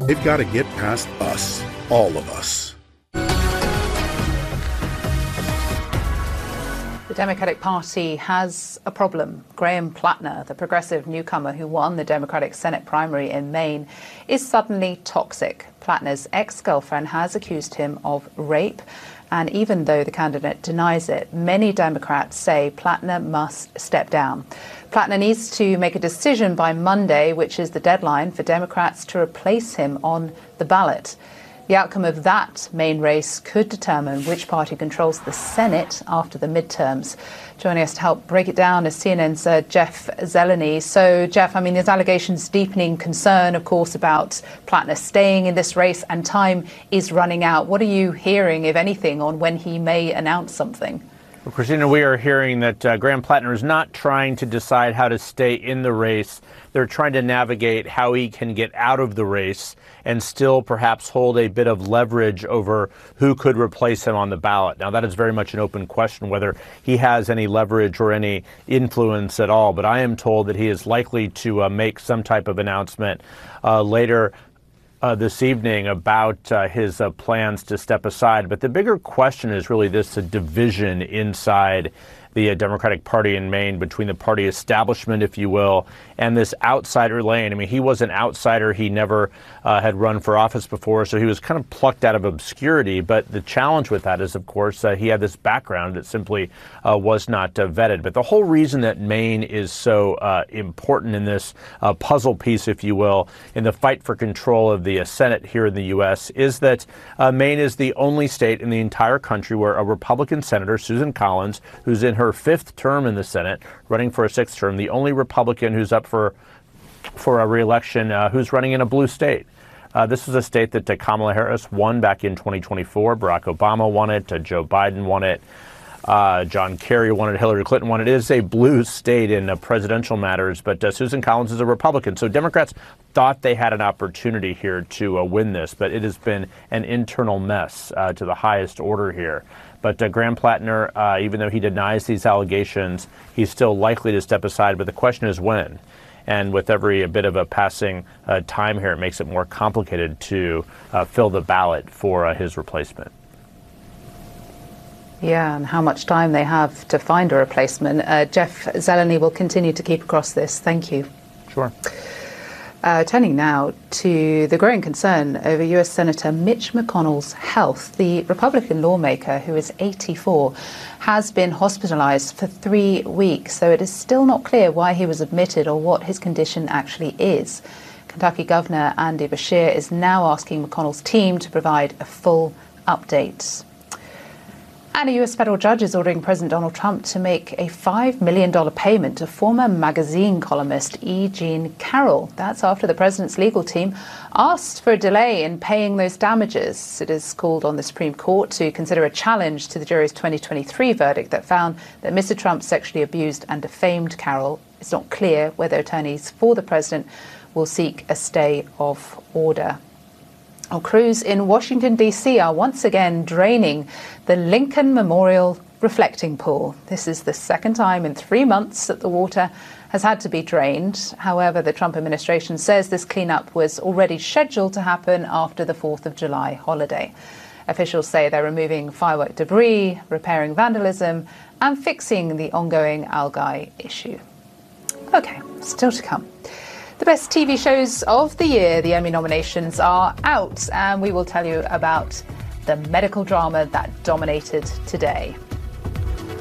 They've got to get past us, all of us. The Democratic Party has a problem. Graham Plattner, the progressive newcomer who won the Democratic Senate primary in Maine, is suddenly toxic. Plattner's ex-girlfriend has accused him of rape, and even though the candidate denies it, many Democrats say Plattner must step down. Plattner needs to make a decision by Monday, which is the deadline for Democrats to replace him on the ballot. The outcome of that Maine race could determine which party controls the Senate after the midterms. Joining us to help break it down is CNN's Jeff Zeleny. So, Jeff, there's allegations deepening concern, of course, about Plattner staying in this race, and time is running out. What are you hearing, if anything, on when he may announce something? Well, Christina, we are hearing that Graham Plattner is not trying to decide how to stay in the race. They're trying to navigate how he can get out of the race and still perhaps hold a bit of leverage over who could replace him on the ballot. Now, that is very much an open question, whether he has any leverage or any influence at all. But I am told that he is likely to make some type of announcement later this evening about his plans to step aside. But the bigger question is really this division inside the Democratic Party in Maine between the party establishment, if you will, and this outsider lane. He was an outsider. He never had run for office before, so he was kind of plucked out of obscurity. But the challenge with that is, of course, he had this background that simply was not vetted. But the whole reason that Maine is so important in this puzzle piece, if you will, in the fight for control of the Senate here in the U.S. is that Maine is the only state in the entire country where a Republican senator, Susan Collins, who's in her fifth term in the Senate, running for a sixth term, the only Republican who's up for a re-election who's running in a blue state. This was a state that Kamala Harris won back in 2024. Barack Obama won it. Joe Biden won it. John Kerry won it. Hillary Clinton won it. It is a blue state in presidential matters, but Susan Collins is a Republican. So Democrats thought they had an opportunity here to win this, but it has been an internal mess to the highest order here. But Graham Plattner, even though he denies these allegations, he's still likely to step aside. But the question is when. And with every bit of a passing time here, it makes it more complicated to fill the ballot for his replacement. Yeah, and how much time they have to find a replacement. Jeff Zeleny will continue to keep across this. Thank you. Sure. Turning now to the growing concern over U.S. Senator Mitch McConnell's health. The Republican lawmaker, who is 84, has been hospitalized for 3 weeks, so it is still not clear why he was admitted or what his condition actually is. Kentucky Governor Andy Beshear is now asking McConnell's team to provide a full update. And a U.S. federal judge is ordering President Donald Trump to make a $5 million payment to former magazine columnist E. Jean Carroll. That's after the president's legal team asked for a delay in paying those damages. It is called on the Supreme Court to consider a challenge to the jury's 2023 verdict that found that Mr. Trump sexually abused and defamed Carroll. It's not clear whether attorneys for the president will seek a stay of order. Crews in Washington, D.C. are once again draining the Lincoln Memorial reflecting pool. This is the second time in 3 months that the water has had to be drained. However, the Trump administration says this cleanup was already scheduled to happen after the 4th of July holiday. Officials say they're removing firework debris, repairing vandalism, and fixing the ongoing algae issue. Okay, still to come. The best TV shows of the year, the Emmy nominations, are out, and we will tell you about the medical drama that dominated today.